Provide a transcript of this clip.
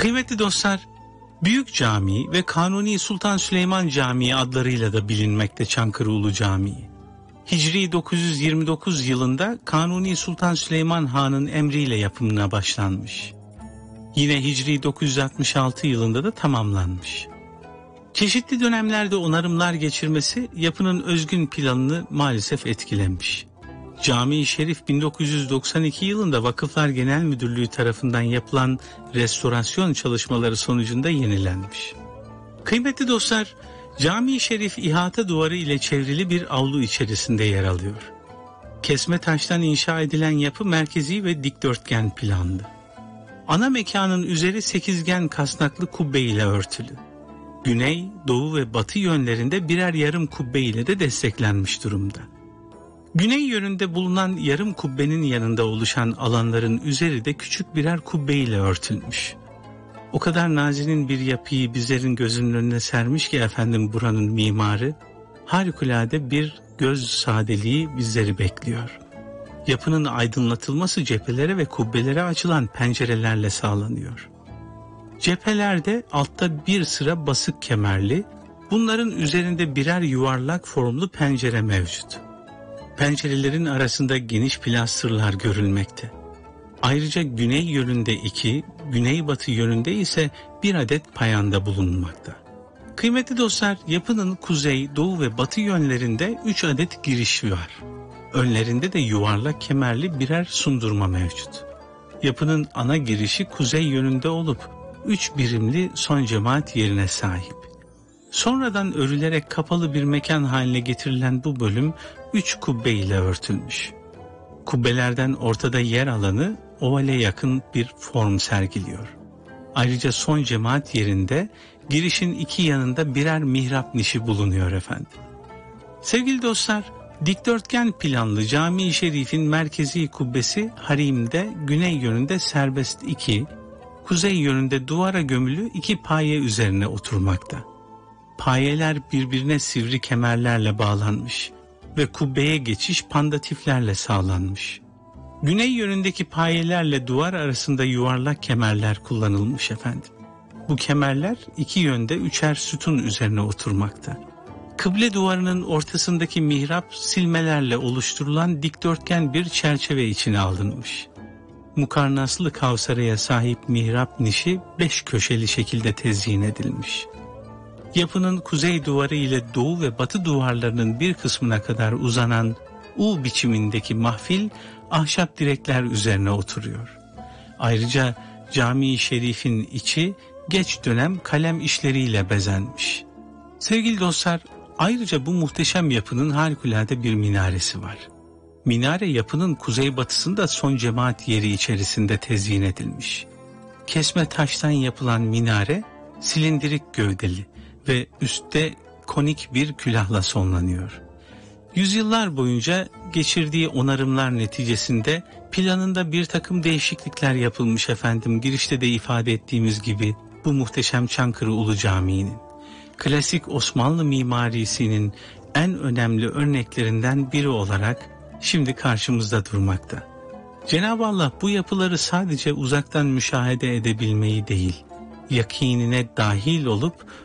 Kıymetli dostlar, Büyük Camii ve Kanuni Sultan Süleyman Camii adlarıyla da bilinmekte Çankırı Ulu Camii. Hicri 929 yılında Kanuni Sultan Süleyman Han'ın emriyle yapımına başlanmış. Yine Hicri 966 yılında da tamamlanmış. Çeşitli dönemlerde onarımlar geçirmesi yapının özgün planını maalesef etkilemiş. Cami-i Şerif 1992 yılında Vakıflar Genel Müdürlüğü tarafından yapılan restorasyon çalışmaları sonucunda yenilenmiş. Kıymetli dostlar, Cami-i Şerif ihata duvarı ile çevrili bir avlu içerisinde yer alıyor. Kesme taştan inşa edilen yapı merkezi ve dikdörtgen planlı. Ana mekanın üzeri sekizgen kasnaklı kubbe ile örtülü. Güney, doğu ve batı yönlerinde birer yarım kubbe ile de desteklenmiş durumda. Güney yönünde bulunan yarım kubbenin yanında oluşan alanların üzeri de küçük birer kubbe ile örtülmüş. O kadar nazenin bir yapıyı bizlerin gözünün önüne sermiş ki efendim buranın mimarı, harikulade bir göz sadeliği bizleri bekliyor. Yapının aydınlatılması cephelere ve kubbelere açılan pencerelerle sağlanıyor. Cephelerde altta bir sıra basık kemerli, bunların üzerinde birer yuvarlak formlu pencere mevcut. Pencerelerin arasında geniş plastırlar görülmekte. Ayrıca güney yönünde 2, güneybatı yönünde ise bir adet payanda bulunmakta. Kıymetli dostlar, yapının kuzey, doğu ve batı yönlerinde 3 adet giriş var. Önlerinde de yuvarlak kemerli birer sundurma mevcut. Yapının ana girişi kuzey yönünde olup 3 birimli son cemaat yerine sahip. Sonradan örülerek kapalı bir mekan haline getirilen bu bölüm 3 kubbe ile örtülmüş. Kubbelerden ortada yer alanı ovale yakın bir form sergiliyor. Ayrıca son cemaat yerinde girişin iki yanında birer mihrap nişi bulunuyor efendim. Sevgili dostlar, dikdörtgen planlı Cami-i Şerif'in merkezi kubbesi harimde güney yönünde serbest 2, kuzey yönünde duvara gömülü 2 paye üzerine oturmakta. Payeler birbirine sivri kemerlerle bağlanmış ve kubbeye geçiş pandatiflerle sağlanmış. Güney yönündeki payelerle duvar arasında yuvarlak kemerler kullanılmış efendim. Bu kemerler iki yönde 3'er sütun üzerine oturmakta. Kıble duvarının ortasındaki mihrap silmelerle oluşturulan dikdörtgen bir çerçeve içine alınmış. Mukarnaslı kavsaraya sahip mihrap nişi 5 köşeli şekilde tezyin edilmiş. Yapının kuzey duvarı ile doğu ve batı duvarlarının bir kısmına kadar uzanan U biçimindeki mahfil ahşap direkler üzerine oturuyor. Ayrıca Cami-i Şerif'in içi geç dönem kalem işleriyle bezenmiş. Sevgili dostlar, ayrıca bu muhteşem yapının harikulade bir minaresi var. Minare yapının kuzeybatısında son cemaat yeri içerisinde tezyin edilmiş. Kesme taştan yapılan minare silindirik gövdeli ve üstte konik bir külahla sonlanıyor. Yüzyıllar boyunca geçirdiği onarımlar neticesinde planında bir takım değişiklikler yapılmış efendim. Girişte de ifade ettiğimiz gibi bu muhteşem Çankırı Ulu Camii'nin, klasik Osmanlı mimarisinin en önemli örneklerinden biri olarak şimdi karşımızda durmakta. Cenab-ı Allah bu yapıları sadece uzaktan müşahede edebilmeyi değil, yakinine dahil olup